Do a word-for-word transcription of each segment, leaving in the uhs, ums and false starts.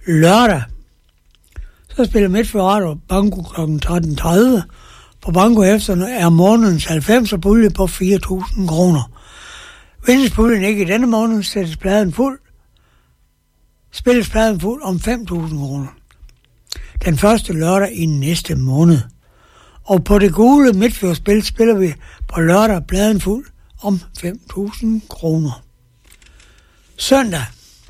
lørdag, så spiller Midtfjord Banko kl. tretten tredive. På Banko Hæfterne er månedens halvfemser pulje på fire tusind kroner. Vindes puljen ikke i denne måned, sættes pladen fuld. Spilles pladen fuld om fem tusind kroner. Den første lørdag i næste måned. Og på det gule Midtfjordspil spiller vi på lørdag pladen fuld om fem tusind kroner. Søndag.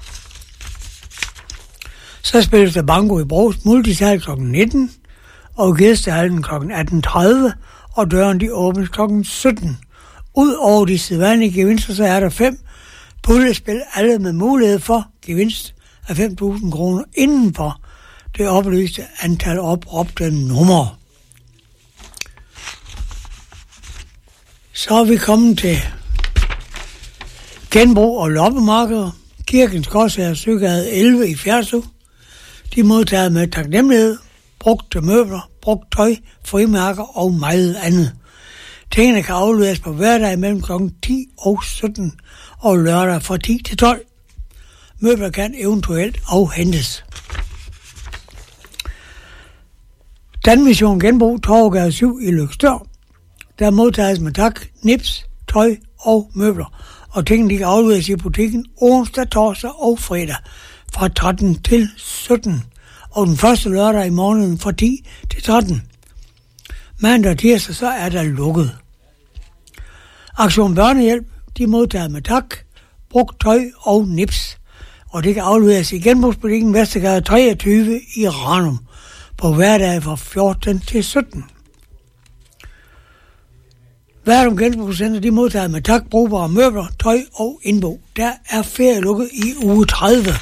Så spilles der Banko i Brogs Multisal kl. nitten og Gæstehallen kl. atten tredive, og døren de åbnes kl. sytten. Udover de sædvanlige gevinster, så er der fem puljespil, alle med mulighed for gevinst af fem tusind kroner inden for det oplyste antal opråbte numre. Så er vi kommet til genbrug og loppemarkeder. Kirkens Gårdsherre Søgade elleve i Fjerdsø. De modtager med taknemmelighed brugte møbler, brugt tøj, frimærker og meget andet. Tingene kan afleveres på hverdag mellem klokken ti og sytten og lørdag fra ti til tolv. Møbler kan eventuelt afhentes. Danmission Genbrug, Torvegade syv i Løgstør. Der modtages med tak, nips, tøj og møbler. Og tingene kan afleveres i butikken onsdag, torsdag og fredag fra tretten til sytten. Og den første lørdag i måneden fra ti til tretten. Mandag og tirsdag så er der lukket. Aktion Børnehjælp, de modtager med tak, brugt tøj og nips. Og det kan afleveres i genbrugsbutikken Vestergade treogtyve i Ranum på hverdag fra fjorten til sytten. Værdum Genbrugscenter, de modtager med tak, brugbare møbler, tøj og indbo. Der er ferie lukket i uge tredive.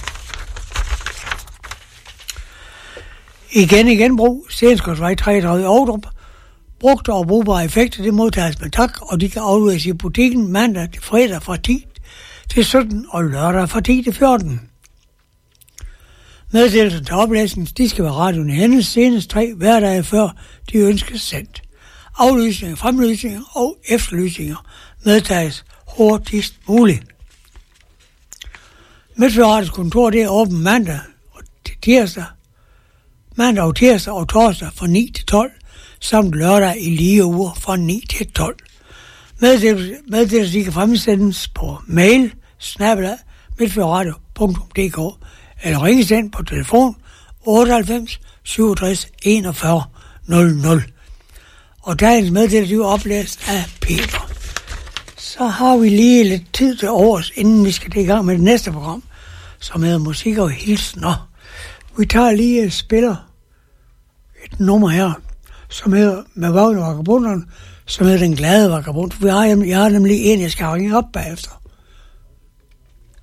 Igen i genbrug, Stensgårdsvej treogtredive Ovdrup. Brugte og brugbare effekter, det modtages med tak, og de kan afleveres i butikken mandag til fredag fra ti til sytten og lørdag fra ti til fjorten. Meddelelsen til oplæsning, de skal være radioen i hendes senest tre hverdage før de ønskes sendt. Aflysninger, fremlysninger og efterlysninger medtages hurtigst muligt. Midtfjordets kontor, det er åbent mandag og tirsdag, mandag og tirsdag og torsdag fra ni til tolv, samt lørdag i lige uger fra ni til tolv. Meddelelser, de kan fremsendes på mail, snabel-a, midtfjordradio punktum d k, eller ringes ind på telefon otteoghalvfems syvogtres enogfyrre nul nul. Og dagens meddelelse er oplæst af Peter. Så har vi lige lidt tid til overs, inden vi skal i gang med det næste program, som hedder Musik og Hilsner. Vi tager lige og spiller et nummer her, som hedder med Wagner Vagabunderne, som hedder Den Glade Vagabund. Vi har, jeg har nemlig en, jeg skal ringe op bagefter.